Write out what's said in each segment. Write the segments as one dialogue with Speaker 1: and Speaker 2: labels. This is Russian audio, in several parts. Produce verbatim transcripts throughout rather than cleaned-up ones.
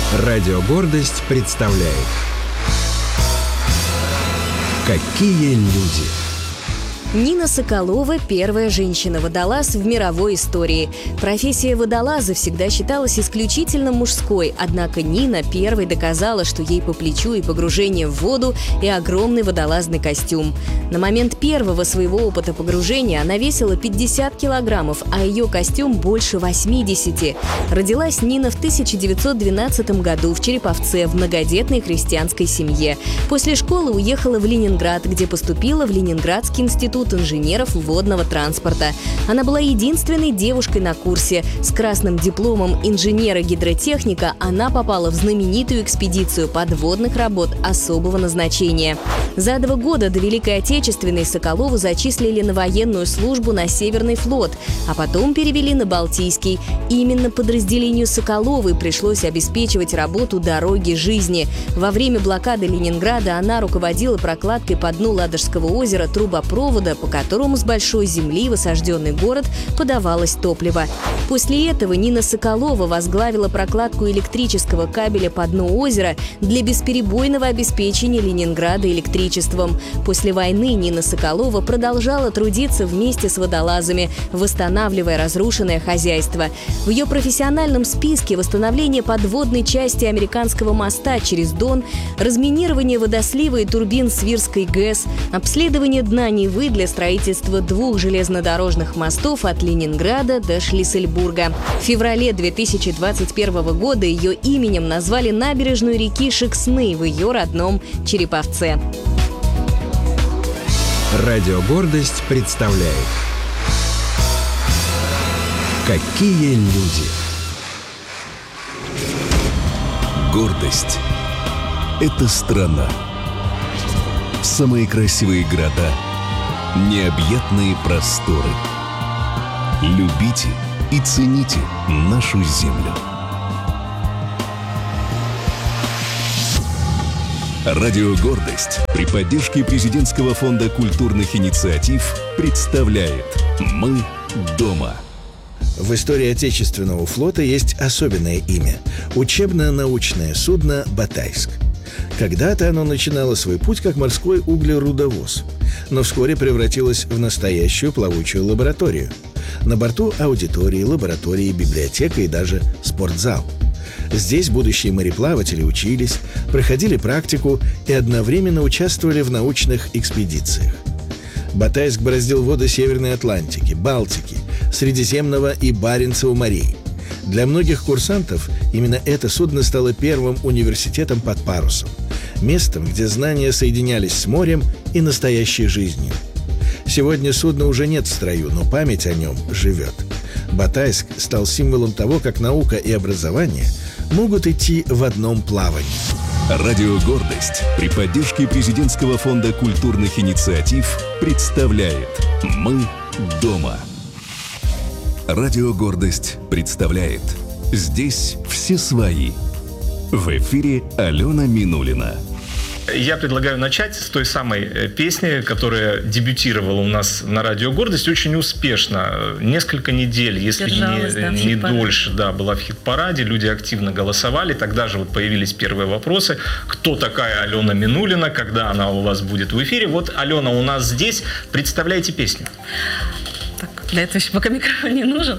Speaker 1: Радио «Гордость» представляет «Какие люди».
Speaker 2: Нина Соколова – первая женщина-водолаз в мировой истории. Профессия водолаза всегда считалась исключительно мужской, однако Нина первой доказала, что ей по плечу и погружение в воду, и огромный водолазный костюм. На момент первого своего опыта погружения она весила пятьдесят килограммов, а ее костюм больше восьмидесяти. Родилась Нина в тысяча девятьсот двенадцатом году в Череповце в многодетной крестьянской семье. После школы уехала в Ленинград, где поступила в Ленинградский институт инженеров водного транспорта. Она была единственной девушкой на курсе. С красным дипломом инженера-гидротехника она попала в знаменитую экспедицию подводных работ особого назначения. За два года до Великой Отечественной Соколову зачислили на военную службу на Северный флот, а потом перевели на Балтийский. Именно подразделению Соколовой пришлось обеспечивать работу дороги жизни. Во время блокады Ленинграда она руководила прокладкой по дну Ладожского озера трубопровода, по которому с большой земли в осажденный город подавалось топливо. После этого Нина Соколова возглавила прокладку электрического кабеля по дну озера для бесперебойного обеспечения Ленинграда электричеством. После войны Нина Соколова продолжала трудиться вместе с водолазами, восстанавливая разрушенное хозяйство. В ее профессиональном списке восстановление подводной части американского моста через Дон, разминирование водослива и турбин Свирской ГЭС, обследование дна Невы для строительства двух железнодорожных мостов от Ленинграда до Шлиссельбурга. В феврале две тысячи двадцать первого года ее именем назвали набережную реки Шексны в ее родном Череповце.
Speaker 1: Радио «Гордость» представляет «Какие люди».
Speaker 3: Гордость – это страна. Самые красивые города, необъятные просторы. Любите и цените нашу землю. Радио «Гордость» при поддержке Президентского фонда культурных инициатив представляет «Мы дома».
Speaker 4: В истории Отечественного флота есть особенное имя – учебно-научное судно «Батайск». Когда-то оно начинало свой путь как морской углерудовоз, но вскоре превратилось в настоящую плавучую лабораторию. На борту аудитории, лаборатории, библиотека и даже спортзал. Здесь будущие мореплаватели учились, проходили практику и одновременно участвовали в научных экспедициях. Батайск бороздил воды Северной Атлантики, Балтики, Средиземного и Баренцева морей. Для многих курсантов именно это судно стало первым университетом под парусом, местом, где знания соединялись с морем и настоящей жизнью. Сегодня судна уже нет в строю, но память о нем живет. Батайск стал символом того, как наука и образование могут идти в одном плавании.
Speaker 3: Радио «Гордость» при поддержке Президентского фонда культурных инициатив представляет «Мы дома». Радио «Гордость» представляет «Здесь все свои». В эфире Алена Минулина.
Speaker 5: Я предлагаю начать с той самой песни, которая дебютировала у нас на Радио «Гордость» очень успешно. Несколько недель, если
Speaker 2: Держалась,
Speaker 5: не,
Speaker 2: да,
Speaker 5: не дольше, да, была в хит-параде. Люди активно голосовали. Тогда же вот появились первые вопросы. Кто такая Алена Минулина? Когда она у вас будет в эфире? Вот Алена у нас здесь. Представляйте песню.
Speaker 6: Так, для этого еще пока микрофон не нужен.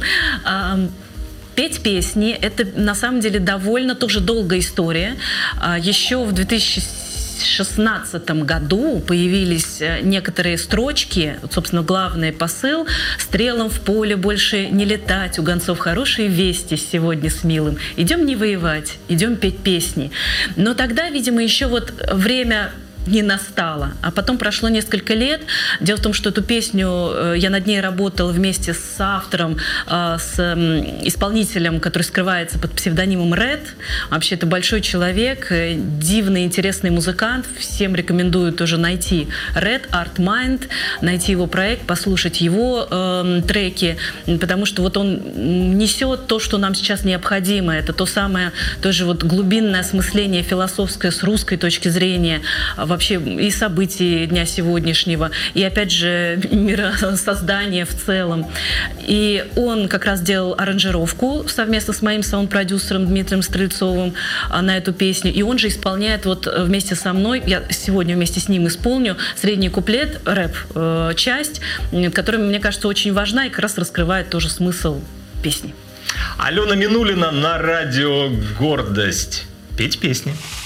Speaker 6: Петь песни – это на самом деле довольно тоже долгая история. Еще в две тысячи шестнадцатом году появились некоторые строчки, вот, собственно, главный посыл: «Стрелам в поле больше не летать, у гонцов хорошие вести сегодня с милым. Идем не воевать, идем петь песни». Но тогда, видимо, еще вот время не настало. А потом прошло несколько лет. Дело в том, что эту песню, я над ней работала вместе с автором, с исполнителем, который скрывается под псевдонимом Ред. Вообще, это большой человек, дивный, интересный музыкант. Всем рекомендую тоже найти Ред, Art Mind, найти его проект, послушать его э, треки, потому что вот он несет то, что нам сейчас необходимо. Это то самое, тоже вот глубинное осмысление философское с русской точки зрения вообще и событий дня сегодняшнего, и опять же миросоздания в целом. И он как раз делал аранжировку совместно с моим саунд-продюсером Дмитрием Стрельцовым на эту песню. И он же исполняет вот вместе со мной, я сегодня вместе с ним исполню средний куплет, рэп-часть, которая, мне кажется, очень важна и как раз раскрывает тоже смысл песни.
Speaker 5: Алена Минулина на радио «Гордость». Петь песни.